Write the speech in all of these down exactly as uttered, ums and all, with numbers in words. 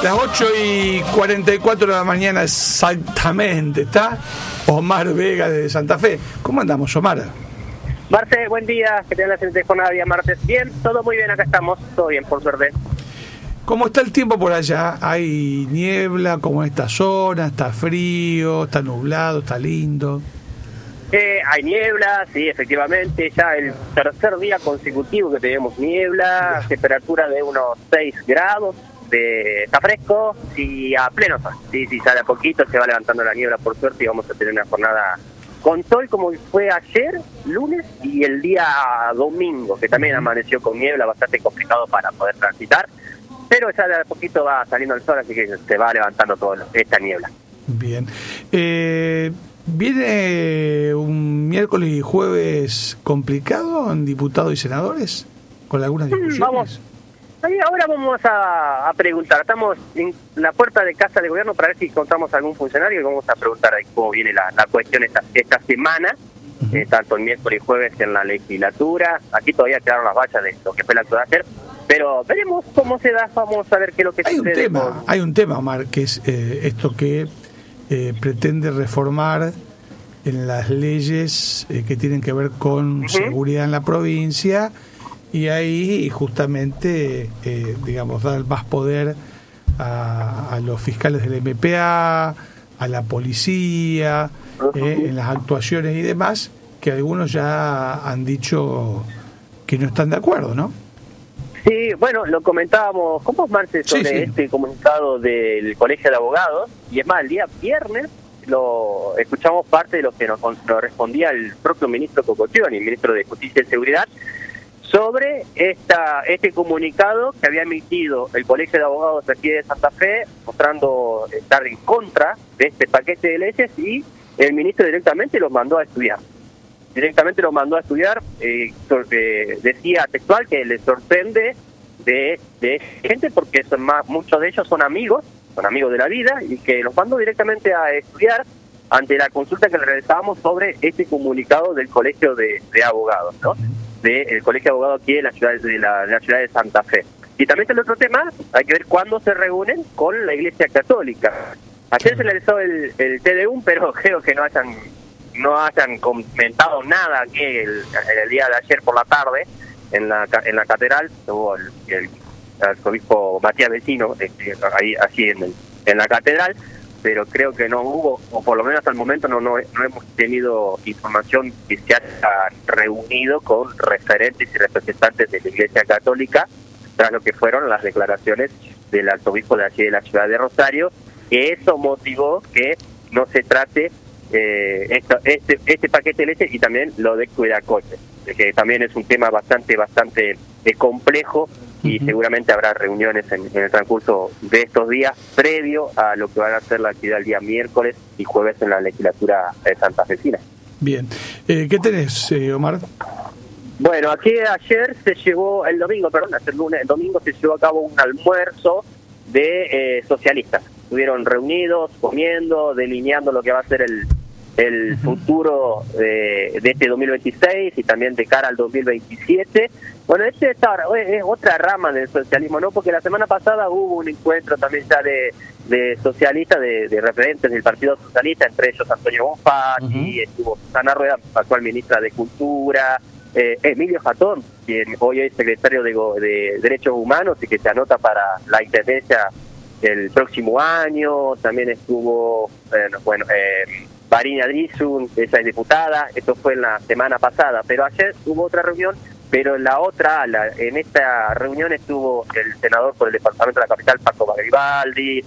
Las ocho y cuarenta y cuatro de la mañana exactamente. Está Omar Vega de Santa Fe. ¿Cómo andamos, Omar? Marce, buen día. Que tengan la excelente jornada día martes. Bien, todo muy bien, acá estamos. Todo bien, por suerte. ¿Cómo está el tiempo por allá? ¿Hay niebla como en esta zona? ¿Está frío? ¿Está nublado? ¿Está lindo? Eh, hay niebla, sí, efectivamente. Ya el tercer día consecutivo que tenemos niebla. Ya. Temperatura de unos seis grados. De, está fresco y a pleno sol. Sí, sí, sale a poquito, se va levantando la niebla por suerte y vamos a tener una jornada con sol como fue ayer, lunes y el día domingo, que también amaneció con niebla, bastante complicado para poder transitar, pero ya de a poquito va saliendo el sol, así que se va levantando toda esta niebla. Bien. Eh, ¿Viene un miércoles y jueves complicado en diputados y senadores? ¿Con algunas discusiones? Mm, vamos. Ahora vamos a, a preguntar, estamos en la puerta de Casa de Gobierno para ver si encontramos algún funcionario y vamos a preguntar ahí cómo viene la, la cuestión esta, esta semana, uh-huh. eh, tanto el miércoles y jueves en la legislatura. Aquí todavía quedaron las vallas de lo que fue el acto de ayer, pero veremos cómo se da, vamos a ver qué es lo que hay sucede. Un tema, con... Hay un tema, Omar, que es eh, esto que eh, pretende reformar en las leyes eh, que tienen que ver con uh-huh. seguridad en la provincia. Y ahí justamente, eh, digamos, dar más poder a, a los fiscales del M P A, a la policía, eh, en las actuaciones y demás, que algunos ya han dicho que no están de acuerdo, ¿no? Sí, bueno, lo comentábamos con vos, Marce, sobre sí, sí. este comunicado del Colegio de Abogados, y es más, el día viernes lo escuchamos parte de lo que nos, nos respondía el propio ministro Cocotioni, el ministro de Justicia y Seguridad, sobre esta este comunicado que había emitido el Colegio de Abogados de aquí de Santa Fe, mostrando estar en contra de este paquete de leyes, y el ministro directamente lo mandó a estudiar. Directamente lo mandó a estudiar, eh, eh, decía textual que le sorprende de, de gente porque son más, muchos de ellos son amigos, son amigos de la vida, y que los mandó directamente a estudiar ante la consulta que le realizábamos sobre este comunicado del Colegio de, de Abogados, ¿no? del Colegio de Abogados aquí de la ciudad de la, de la ciudad de Santa Fe. Y también el otro tema, hay que ver cuándo se reúnen con la Iglesia Católica. Ayer se realizó el, el T D U, pero creo que no hayan no hayan comentado nada aquí el, el día de ayer por la tarde en la en la catedral. Estuvo el, el arzobispo Matías Vecino este, ahí así en el, en la catedral, pero creo que no hubo, o por lo menos hasta el momento no, no, no hemos tenido información que se haya reunido con referentes y representantes de la Iglesia Católica tras lo que fueron las declaraciones del arzobispo de aquí de la ciudad de Rosario, que eso motivó que no se trate eh, esto, este este paquete de leche y también lo de cuidacoches, que también es un tema bastante, bastante eh, complejo. Y uh-huh. seguramente habrá reuniones en, en el transcurso de estos días previo a lo que van a ser la actividad el día miércoles y jueves en la legislatura eh, santafesina. Bien. Eh, ¿Qué tenés, eh, Omar? Bueno, aquí ayer se llevó, el domingo, perdón, el lunes, el domingo se llevó a cabo un almuerzo de eh, socialistas. Estuvieron reunidos, comiendo, delineando lo que va a ser el, el uh-huh. futuro de, de este dos mil veintiséis y también de cara al dos mil veintisiete. Bueno, este está, es otra rama del socialismo, ¿no? Porque la semana pasada hubo un encuentro también ya de, de socialistas, de, de referentes del Partido Socialista, entre ellos Antonio Bonfatti, uh-huh. estuvo Susana Rueda, actual ministra de Cultura, eh, Emilio Jatón, quien hoy es secretario de, de Derechos Humanos y que se anota para la intendencia el próximo año. También estuvo, eh, bueno, eh, Varina Drizun, esa es diputada. Esto fue en la semana pasada, pero ayer hubo otra reunión. Pero en la otra, la, en esta reunión estuvo el senador por el departamento de la capital, Paco Garibaldi,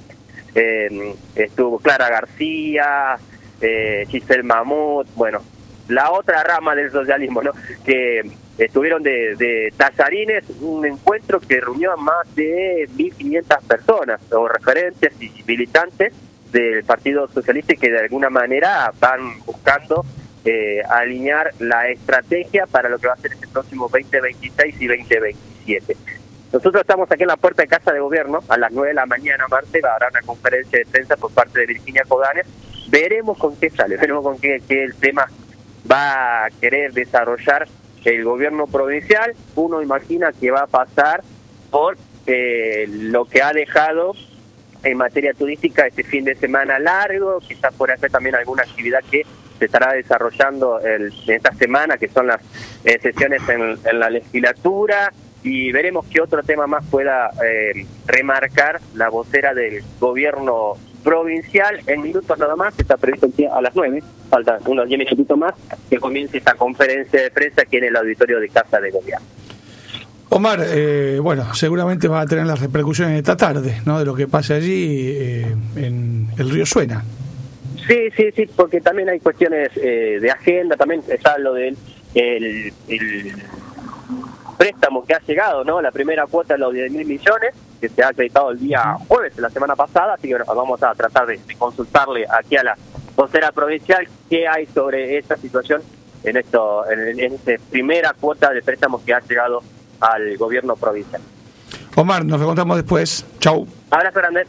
eh, estuvo Clara García, eh, Giselle Mamut, bueno, la otra rama del socialismo, ¿no? Que estuvieron de, de tallarines, un encuentro que reunió a más de mil quinientas personas, o referentes y militantes del Partido Socialista, y que de alguna manera van buscando Eh, alinear la estrategia para lo que va a ser este próximo veinte veintiséis y veinte veintisiete. Nosotros estamos aquí en la puerta de Casa de Gobierno a las nueve de la mañana, Marce, habrá una conferencia de prensa por parte de Virginia Codanes. Veremos con qué sale, veremos con qué, qué el tema va a querer desarrollar el gobierno provincial. Uno imagina que va a pasar por eh, lo que ha dejado en materia turística este fin de semana largo, quizás por hacer también alguna actividad que se estará desarrollando el, en esta semana, que son las eh, sesiones en, en la legislatura, y veremos qué otro tema más pueda eh, remarcar la vocera del gobierno provincial. En minutos nada más, está previsto a las nueve, faltan unos diez minutitos más, que comience esta conferencia de prensa aquí en el auditorio de Casa de Gobierno. Omar, eh, bueno, seguramente va a tener las repercusiones esta tarde, ¿no?, de lo que pase allí eh, en el río Suena. Sí, sí, sí, porque también hay cuestiones eh, de agenda, también está lo del el, el préstamo que ha llegado, ¿no? La primera cuota de los diez mil millones, que se ha acreditado el día jueves de la semana pasada, así que bueno, vamos a tratar de, de consultarle aquí a la vocera provincial qué hay sobre esta situación en esto, en, en esta primera cuota de préstamos que ha llegado al gobierno provincial. Omar, nos encontramos después. Chau. Abrazo grande.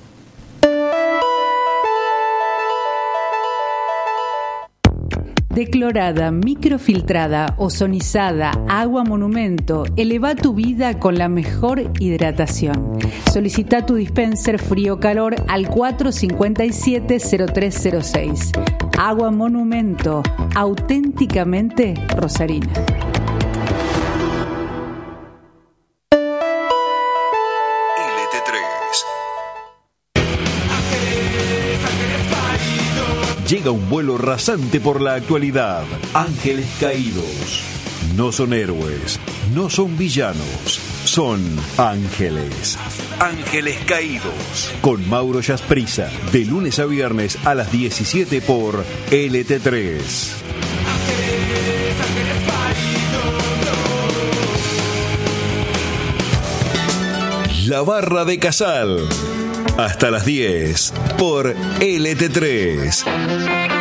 Declorada, microfiltrada, ozonizada, agua monumento, eleva tu vida con la mejor hidratación. Solicita tu dispenser frío-calor al cuatro cinco siete cero tres cero seis. Agua monumento, auténticamente rosarina. Llega un vuelo rasante por la actualidad. Ángeles Caídos. No son héroes, no son villanos, son ángeles. Ángeles Caídos. Con Mauro Yasprisa, de lunes a viernes a las diecisiete por L T tres. La Barra de Casal. Hasta las diez por L T tres.